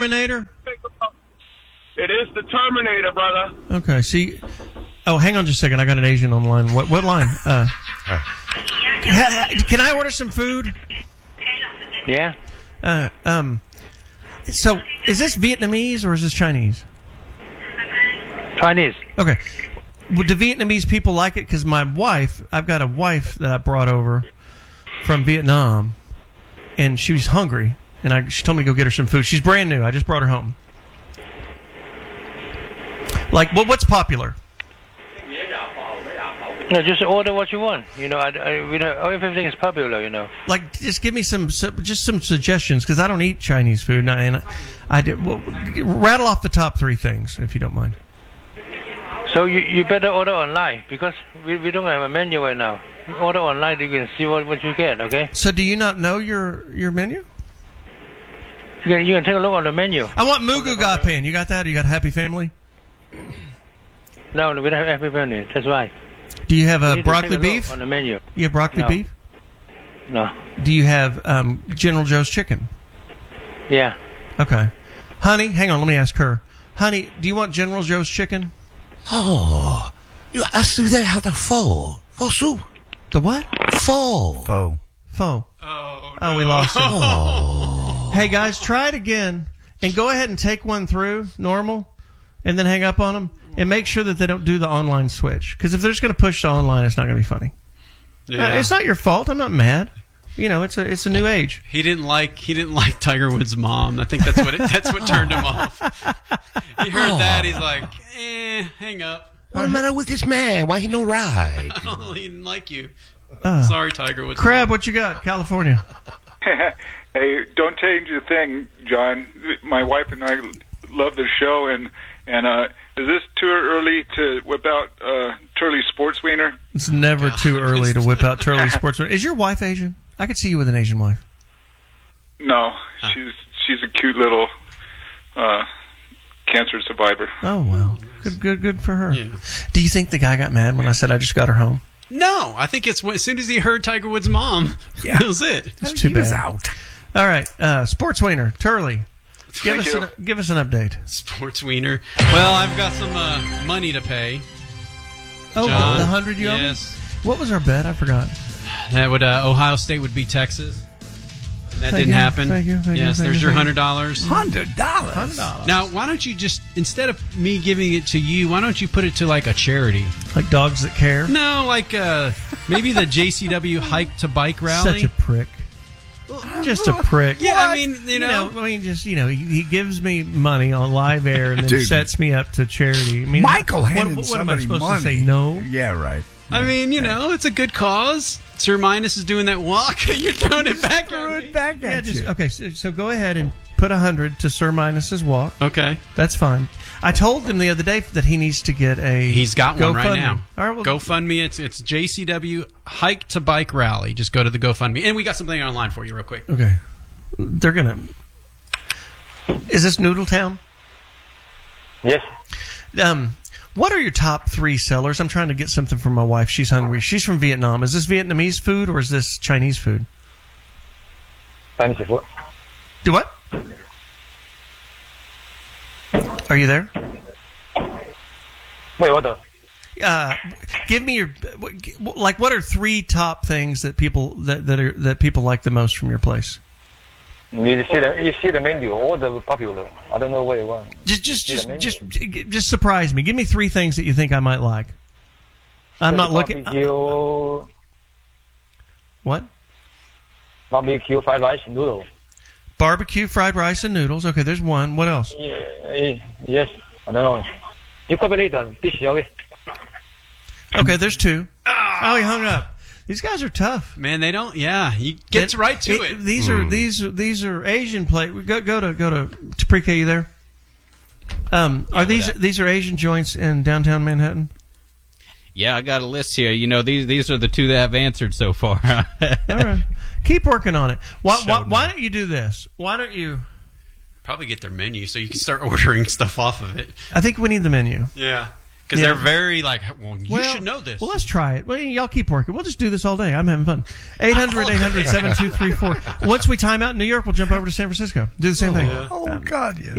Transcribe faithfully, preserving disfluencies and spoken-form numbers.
Terminator? It is the Terminator, brother. Okay, see... Oh, hang on just a second. I got an Asian on the line. What, what line? Uh, can I order some food? Yeah. Uh, um. So, is this Vietnamese or is this Chinese? Chinese. Okay. Well, do Vietnamese people like it? Because my wife, I've got a wife that I brought over from Vietnam, and she was hungry, and I, she told me to go get her some food. She's brand new. I just brought her home. Like, what? What's popular? No, just order what you want. You know, I, I, we know, everything is popular, you know. Like, just give me some, some just some suggestions, because I don't eat Chinese food, and I, and I did, well, rattle off the top three things, if you don't mind. So you you better order online, because we, we don't have a menu right now. Order online, you can see what, what you get, okay? So do you not know your, your menu? You can, you can take a look on the menu. I want Mugu Gapan. You got that? You got Happy Family? No, we don't have Happy Family. That's right. Do you have You a need to broccoli take a look beef? on the menu. You have broccoli No. beef? No. Do you have um, General Joe's chicken? Yeah. Okay. Honey, hang on, let me ask her. Honey, do you want General Joe's chicken? Oh, you asked me that how to pho. Pho soup. The what? Pho. Pho. Pho. Oh, Oh, we lost it. Oh. Hey, guys, try it again. And go ahead and take one through, normal, and then hang up on them. And make sure that they don't do the online switch. Because if they're just going to push to online, it's not going to be funny. Yeah. Uh, it's not your fault. I'm not mad. You know, it's a it's a new age. He didn't like he didn't like Tiger Woods' mom. I think that's what it, that's what turned him off. He heard Oh. that. He's like, eh, hang up. What's the matter with this man? Why he no ride? Oh, he didn't like you. Uh, Sorry, Tiger Woods. Crab, what you got? California. Hey, don't change a thing, John. My wife and I love the show, and and uh, is this too early to whip out uh, Turley Sports Wiener? It's never too early to whip out Turley Sports. Is your wife Asian? I could see you with an Asian wife. No, she's she's a cute little uh, cancer survivor. Oh, well. Good, good, good for her. Yeah. Do you think the guy got mad when I said I just got her home? No, I think it's as soon as he heard Tiger Woods' mom, Yeah. that was it. It's too He bad. was out. All right, uh, Sports Wiener, Turley. Give Thank us you. an, give us an update. Sports Wiener. Well, I've got some uh, money to pay. Oh, John, the hundred you owe me? yes. What was our bet? I forgot. That would uh, Ohio State would beat Texas. That Thank didn't you, happen. thank you, thank you, yes, thank there's you, your thank hundred dollars. Hundred dollars. Now, why don't you just instead of me giving it to you, why don't you put it to like a charity? Like dogs that care. No, like uh, maybe the J C W Hike to Bike Rally. Such a prick. Just a prick. Yeah, I mean, you You know, know, I mean, just, you know, he, he gives me money on live air and then Dude. sets me up to charity. I mean, Michael what, handed what, what am I somebody supposed money. to say? No? Yeah, right. I mean, you know, it's a good cause. Sir Minus is doing that walk. You're throwing it back Throw at it me. back Yeah, at just, you. okay, so, so go ahead and put a hundred to Sir Minus's walk. Okay. That's fine. I told him the other day that he needs to get a. He's got one right GoFundMe. now. All right, well, GoFundMe. It's it's J C W Hike to Bike Rally. Just go to the GoFundMe, and we got something online for you, real quick. Okay. They're gonna. Is this Noodle Town? Yes. Um, what are your top three sellers? I'm trying to get something from my wife. She's hungry. She's from Vietnam. Is this Vietnamese food or is this Chinese food? Chinese food. Do what? Are you there? Wait, what the? Uh, give me your like. What are three top things that people that that are that people like the most from your place? You see the you see the menu, all the popular. I don't know what you want. Just just just Yeah, just just surprise me. Give me three things that you think I might like. I'm not looking. Barbecue, What? barbecue fried rice noodle. Barbecue, fried rice, and noodles. Okay, there's one. What else? Yeah, eh, yes, I don't know. You copy later. This okay. Okay, there's two. Oh, he hung up. These guys are tough. Man, they don't. Yeah, he gets It- right to it. These are these are these are Asian plate. Go go to go to to pre-K. You there? Um, are these these are Asian joints in downtown Manhattan? Yeah, I got a list here. You know, these these are the two that have answered so far. All right, keep working on it. Why why, Showed why don't you do this? Why don't you? Probably get their menu so you can start ordering stuff off of it. I think we need the menu. Yeah, because Yeah. they're very like, well, you Well, should know this. Well, let's try it. Well, y'all keep working. We'll just do this all day. I'm having fun. eight hundred, eight hundred, seven two three four. Once we time out in New York, we'll jump over to San Francisco. Do the same thing. Oh, God, yeah.